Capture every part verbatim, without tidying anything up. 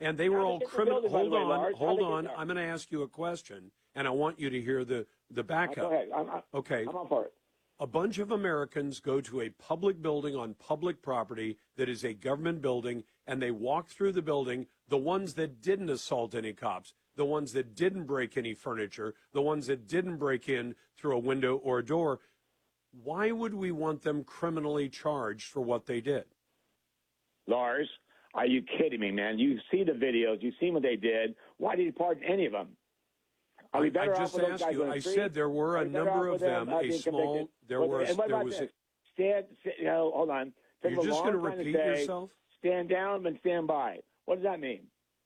And they were How all did they get criminal. the building, by Hold the way, on, Lars? How'd hold they get on. there? I'm going to ask you a question, and I want you to hear the, the Uh, backup. Go ahead. I'm, I'm, Okay. I'm on for it. A bunch of Americans go to a public building on public property that is a government building, and they walk through the building, the ones that didn't assault any cops, the ones that didn't break any furniture, the ones that didn't break in through a window or a door. Why would we want them criminally charged for what they did? Lars, are you kidding me, man? You see the videos. You've seen what they did. Why did he pardon any of them? Are we I, better I off just with those asked guys you. on the I street? said there were Are a we better number off of with them, them. uh, A being small. convicted? There But- was. And what There about was. this? A, Stand, st- you know, hold on. Took you're a just long going to time repeat say, yourself? Stand down and stand by. What does that mean?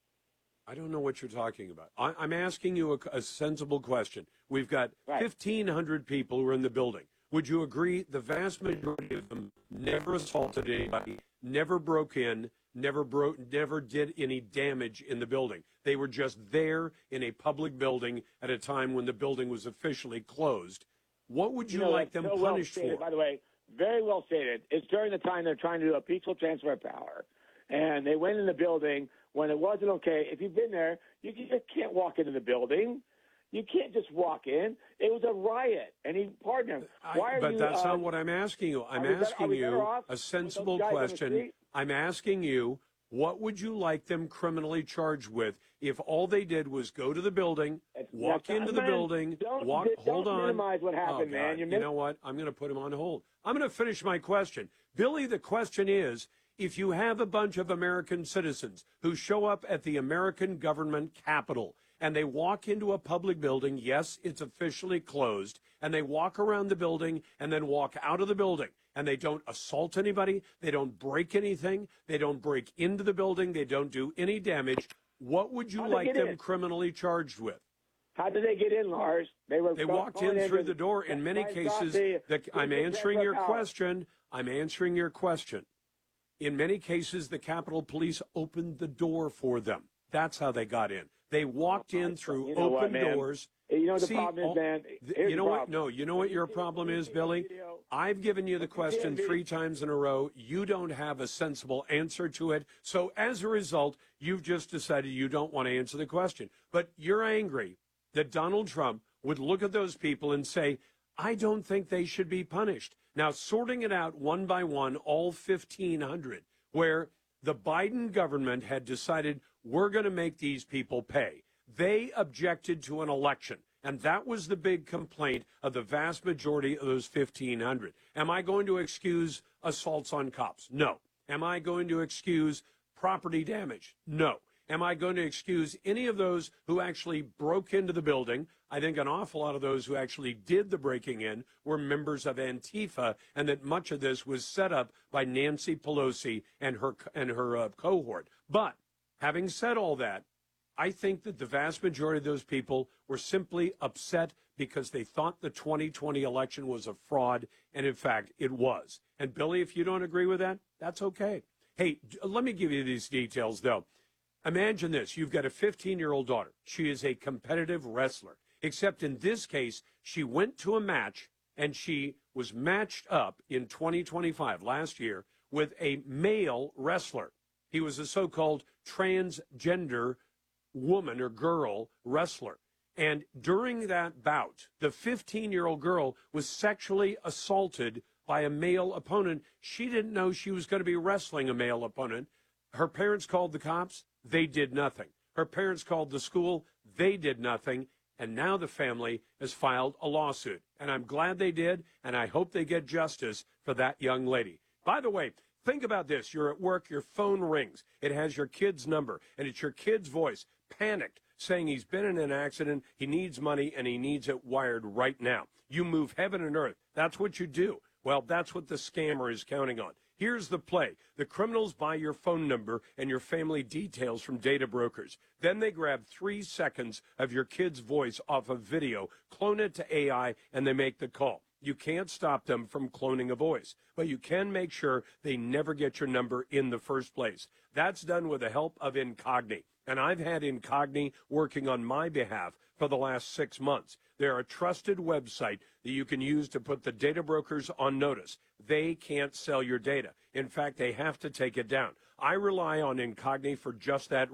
I don't know what you're talking about. I, I'm asking you a, a sensible question. We've got Right. fifteen hundred people who are in the building. Would you agree the vast majority of them never assaulted anybody, never broke in, never broke, never did any damage in the building? They were just there in a public building at a time when the building was officially closed. What would you, You know, like that's them so well punished stated, for? By the way, very well stated. It's during the time they're trying to do a peaceful transfer of power. And they went in the building when it wasn't okay. If you've been there, you just can't walk into the building. You can't just walk in. It was a riot, and he pardoned him. Why I, are but you, that's uh, not what I'm asking you. I'm we better- are asking we better you off a with sensible those guys on the question. street? I'm asking you, what would you like them criminally charged with if all they did was go to the building, It's- walk that's- into the man, building, don't, walk, don't hold on. minimize what Oh, happened, God. man. You're You know what? I'm going to put him on hold. I'm going to finish my question. Billy, the question is, if you have a bunch of American citizens who show up at the American government capitol and they walk into a public building, yes, it's officially closed, and they walk around the building and then walk out of the building, and they don't assault anybody, they don't break anything, they don't break into the building, they don't do any damage, what would you How'd they like get them in? criminally charged with? How did they get in, Lars? They were They going walked in through into- the door. In many Right, cases, the- the, I'm the answering transfer your of power. question. I'm answering your question. In many cases, the Capitol Police opened the door for them. That's how they got in. They walked in through You know what, open man? doors. You know what the See, problem is, all- man? th- Here's you know the what? problem. No, you know When what you your see- problem when you is, see that Billy? video- I've given you the when you see question that three video- times in a row. You don't have a sensible answer to it. So as a result, you've just decided you don't want to answer the question. But you're angry that Donald Trump would look at those people and say, I don't think they should be punished. Now, sorting it out one by one, all fifteen hundred, where the Biden government had decided we're going to make these people pay. They objected to an election. And that was the big complaint of the vast majority of those fifteen hundred. Am I going to excuse assaults on cops? No. Am I going to excuse property damage? No. Am I going to excuse any of those who actually broke into the building? I think an awful lot of those who actually did the breaking in were members of Antifa, and that much of this was set up by Nancy Pelosi and her and her uh, cohort. But having said all that, I think that the vast majority of those people were simply upset because they thought the twenty twenty election was a fraud, and in fact, it was. And Billy, if you don't agree with that, that's okay. Hey, let me give you these details, though. Imagine this. You've got a fifteen-year-old daughter. She is a competitive wrestler, except in this case, she went to a match, and she was matched up in twenty twenty-five, last year, with a male wrestler. He was a so-called transgender woman or girl wrestler. And during that bout, the fifteen-year-old girl was sexually assaulted by a male opponent. She didn't know she was going to be wrestling a male opponent. Her parents called the cops. They did nothing. Her parents called the school. They did nothing. And now the family has filed a lawsuit. And I'm glad they did, and I hope they get justice for that young lady. By the way, think about this. You're at work, your phone rings. It has your kid's number, and it's your kid's voice, panicked, saying he's been in an accident, he needs money, and he needs it wired right now. You move heaven and earth. That's what you do. Well, that's what the scammer is counting on. Here's the play. The criminals buy your phone number and your family details from data brokers. Then they grab three seconds of your kid's voice off of video, clone it to A I, and they make the call. You can't stop them from cloning a voice, but you can make sure they never get your number in the first place. That's done with the help of Incogni. And I've had Incogni working on my behalf for the last six months. They're a trusted website that you can use to put the data brokers on notice. They can't sell your data. In fact, they have to take it down. I rely on Incogni for just that